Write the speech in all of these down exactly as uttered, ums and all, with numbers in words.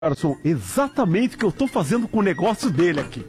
Garçom, exatamente o que eu tô fazendo com o negócio dele aqui.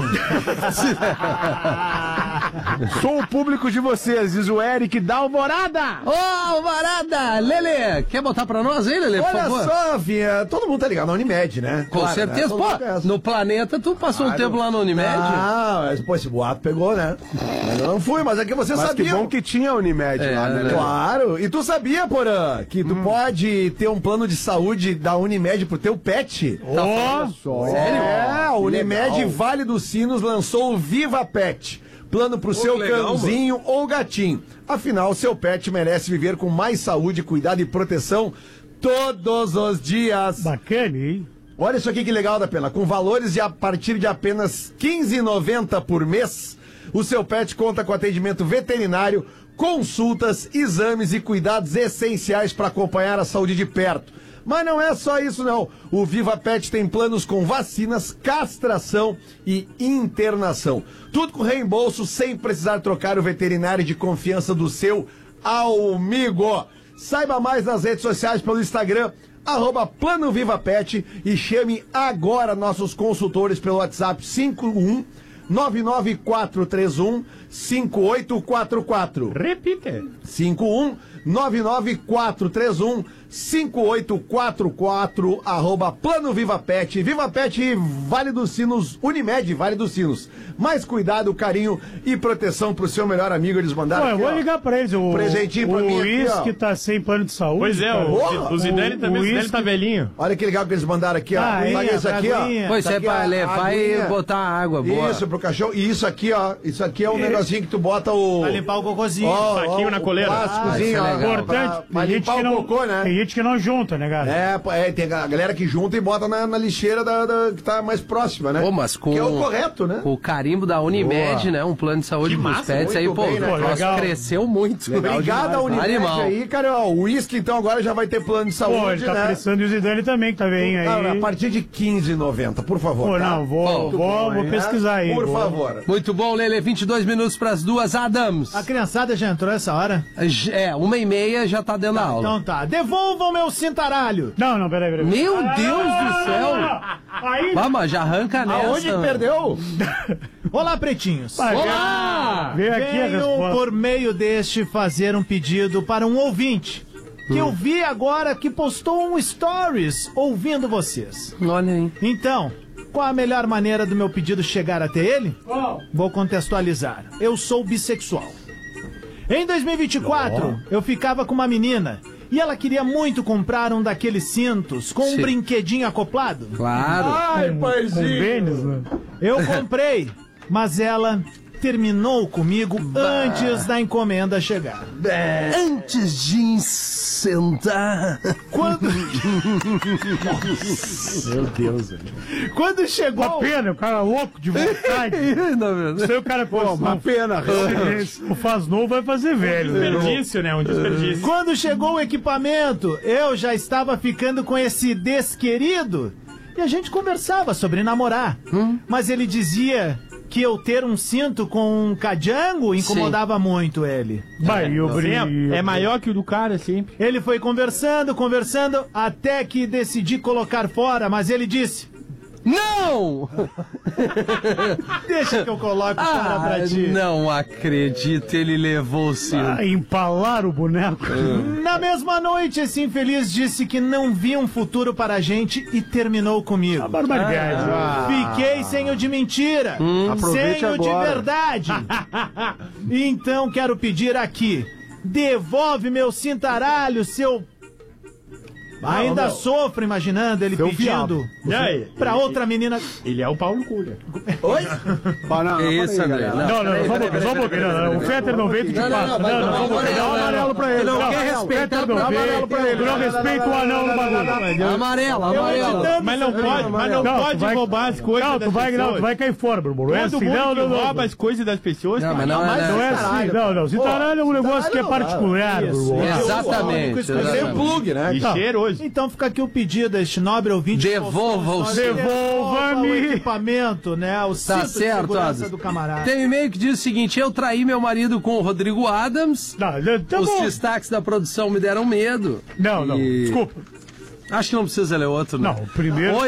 Sou o público de vocês, diz o Eric da Alvorada. Ô, oh, Alvorada! Lelê, quer botar pra nós aí, Lelê, por Olha favor? só, Vinha, todo mundo tá ligado na Unimed, né? Com Claro, certeza, né? pô, no Planeta tu passou claro. um tempo lá na Unimed? Ah, mas pô, esse boato pegou, né? Mas eu não fui, mas é que você mas sabia. Que bom que tinha a Unimed é, lá, né? Claro, e tu sabia, Porã, que tu hum. pode ter um plano de saúde da Unimed pro teu pet? Oh. Olha só. Sério? É, a Unimed Vale dos Sinos lançou o Viva Pet. Plano pro Pô, seu legal, cãozinho mano. ou gatinho. Afinal, seu pet merece viver com mais saúde, cuidado e proteção todos os dias. Bacana, hein? Olha isso aqui que legal da pena. Com valores de a partir de apenas quinze reais e noventa centavos por mês, o seu pet conta com atendimento veterinário, consultas, exames e cuidados essenciais para acompanhar a saúde de perto. Mas não é só isso não, o Viva Pet tem planos com vacinas, castração e internação. Tudo com reembolso sem precisar trocar o veterinário de confiança do seu amigo. Saiba mais nas redes sociais pelo Instagram, arroba Plano Viva Pet e chame agora nossos consultores pelo WhatsApp cinco um nove nove quatro três um cinco oito quatro quatro. Repita. cinco um nove nove quatro três um cinco oito quatro quatro, arroba Plano Viva Pet. Viva Pet, Vale dos Sinos, Unimed, Vale dos Sinos. Mais cuidado, carinho e proteção pro seu melhor amigo. Eles mandaram Pô, eu aqui, vou ó, ligar pra eles. O presentinho pra o mim Luiz, aqui, que tá sem plano de saúde. Pois é, o, Porra, o Zidane o, também, o Zidane que... tá velhinho. Olha que legal que eles mandaram aqui, ó. Ah, Paga isso aqui, ó. Pois é, pra levar e botar água boa. Isso, pro cachorro. E isso aqui, ó. Isso aqui é um negocinho que tu bota o... Pra limpar o cocôzinho. Ó, Saquinho ó, na coleira. Plásticozinho, Ah, ó. é importante. Pra, pra Tem gente limpar que o não, cocô, né? Tem gente que não junta, né, cara? É, é, tem a galera que junta e bota na, na lixeira da, da, que tá mais próxima, né? Pô, mas com, que é o correto, né? Com o carimbo da Unimed, Boa. né? Um plano de saúde Que pros massa, pets aí, pô, bem, né? o negócio Legal. cresceu muito. Legal Obrigado a Unimed Animal. aí, cara. Ó, o uísque, então, agora já vai ter plano de saúde, Pô, ele tá né? precisando e o Zidane também, que tá bem aí. Ah, a partir de quinze reais e noventa centavos, por favor. Pô, tá? não, vou, vou, bom, vou hein? pesquisar aí. Por vou. favor. Muito bom, Lele, vinte e dois minutos pras duas, Adams. A criançada já entrou essa hora? É, uma e meia já tá dando Tá, a aula. então tá. Devolvam meu cintaralho. Não, não, peraí, peraí. Meu Deus do céu! Aí... Vamos, já arranca nessa. Aonde que perdeu? Olá, pretinhos. Vai, Olá! Vem aqui a Venho resposta. por meio deste fazer um pedido para um ouvinte que eu vi agora que postou um stories ouvindo vocês. Olha aí. Então, qual a melhor maneira do meu pedido chegar até ele? Oh. Vou contextualizar. Eu sou bissexual. Em dois mil e vinte e quatro, eu ficava com uma menina e ela queria muito comprar um daqueles cintos com um Sim. brinquedinho acoplado. Claro. Ai, Com paizinho. Vênis, né? Eu comprei, mas ela terminou comigo antes da encomenda chegar. Antes de sentar. Quando, Meu Deus, velho. quando Uma chegou... pena, o cara louco de vontade. Isso aí o cara, pô, Uma não, pena, realmente. se não faz novo, vai fazer velho. né? Desperdício, né? Um desperdício. Quando chegou o equipamento, eu já estava ficando com esse desquerido e a gente conversava sobre namorar. Hum? Mas ele dizia que eu ter um cinto com um cajango incomodava muito ele. Vai, e o Sim, brilho. é, é maior que o do cara, sempre. Ele foi conversando, conversando, até que decidi colocar fora, mas ele disse... Não! Deixa que eu coloco fora Ah, pra ti. não acredito, ele levou o cinto. Ah, empalar o boneco. Na mesma noite, esse infeliz disse que não via um futuro para a gente e terminou comigo. A barbaridade. Fiquei sem o de mentira, Aproveite sem o de agora. verdade. Então quero pedir aqui, devolve meu cintaralho, seu... Ainda não. sofro imaginando ele Seu pedindo viado. E aí? pra outra menina... Ele é o Paulo Cunha. Oi? Bah, não, Que não, isso, peraí, André? galera. Não, não, só um pouquinho, só um pouquinho. Não, não, o Fetter não veio, tu te Não, não, passa. não, Não, vai, não, só um vai, pouquinho. vai, Dá um vai, amarelo pra ele. não Não, quer respeitar Fetter o não programa. veio. pra ele. Tu não respeita o anão no bagulho. Amarelo, amarelo. Mas não pode, mas não, Não, tu pode vai- roubar as coisas Não, das tu vai, não, pessoas. tu vai cair fora, Bruno. Não é Todo assim, mundo não, que não, não. rouba as coisas das pessoas, Não, cara. mas não, mas é, Não é né? assim, não, não. Cintaralho é um negócio que é cintaralho não, particular, Bruno. Exatamente. Tem o exatamente. plug, né? E Tá. cheiroso. Então fica aqui o pedido a este nobre ouvinte. Devolva o cinto. Devolva o equipamento, né? O cinto Tá de certo, segurança Adams. do camarada. Tem um e-mail que diz o seguinte: eu traí meu marido com o Rodrigo Adams. Não, tá Os bom. destaques da produção me deram medo. Não, não, E- desculpa. Acho que não precisa ler outro, né? Não, o primeiro- Ou